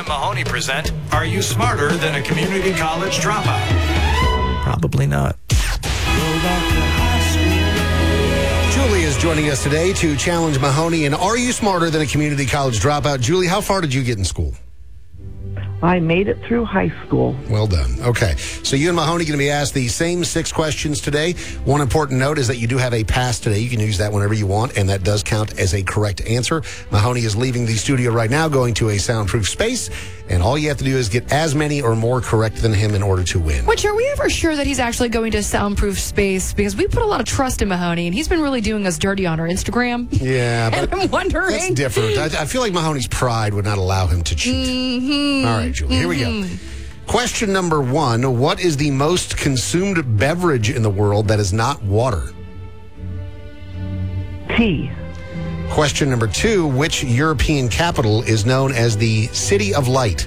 and Mahoney present Are You Smarter Than a Community College Dropout? Probably not. Julie is joining us today to challenge Mahoney in Are You Smarter Than a Community College Dropout? Julie, how far did you get in school? I made it through high school. Well done. Okay. So you and Mahoney going to be asked the same 6 questions today. One important note is that you do have a pass today. You can use that whenever you want, and that does count as a correct answer. Mahoney is leaving the studio right now, going to a soundproof space, and all you have to do is get as many or more correct than him in order to win. Which, are we ever sure that he's actually going to soundproof space? Because we put a lot of trust in Mahoney, and he's been really doing us dirty on our Instagram. Yeah, but and I'm wondering. that's different. I feel like Mahoney's pride would not allow him to cheat. Mm-hmm. All right, Julie, here we go. Question number 1. What is the most consumed beverage in the world that is not water? Tea. Question number 2. Which European capital is known as the City of Light?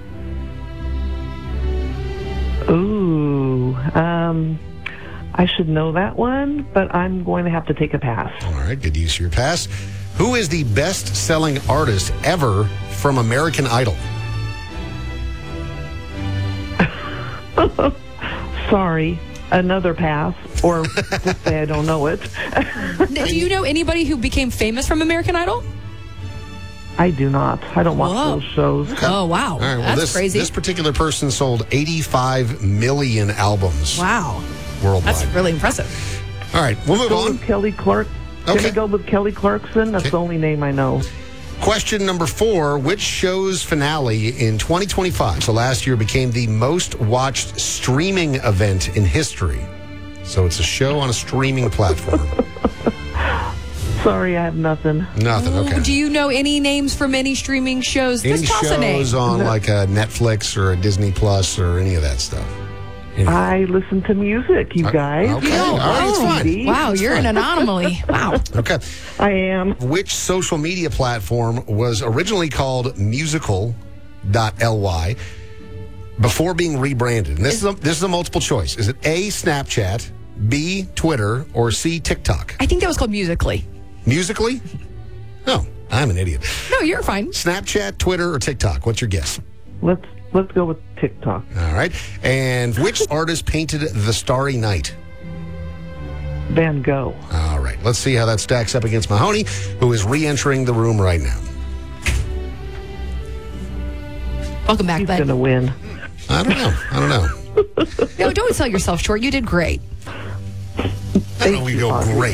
Ooh, I should know that one, but I'm going to have to take a pass. All right, good use of your pass. Who is the best-selling artist ever from American Idol? Sorry, another pass, or just say I don't know it. Do you know anybody who became famous from American Idol? I do not. I don't watch Whoa. those shows. Okay. Oh, wow. All right, well, That's this, crazy. This particular person sold 85 million albums Wow. worldwide. That's really impressive. All right, we'll move Go on. with Kelly Clark. Can Okay. we go with Kelly Clarkson? That's Okay. the only name I know. Question number 4. Which show's finale in 2025, so last year, became the most watched streaming event in history? So it's a show on a streaming platform. Sorry, I have nothing. Nothing, okay. Do you know any names from any streaming shows? Any Just toss a name. shows on like a Netflix or a Disney Plus or any of that stuff? Any- I listen to music, you guys. Okay, all right, it's fine. Wow, you're an anomaly. Wow. Okay. I am. Which social media platform was originally called musical.ly before being rebranded? And this is a multiple choice. Is it A, Snapchat, B, Twitter, or C, TikTok? I think that was called Musical.ly. Musically? No, I'm an idiot. No, you're fine. Snapchat, Twitter, or TikTok? What's your guess? Let's go with TikTok. All right. And which artist painted The Starry Night? Van Gogh. All right. Let's see how that stacks up against Mahoney, who is re-entering the room right now. Welcome back, He's bud. going to win. I don't know. No, don't sell yourself short. You did great. I know we go great.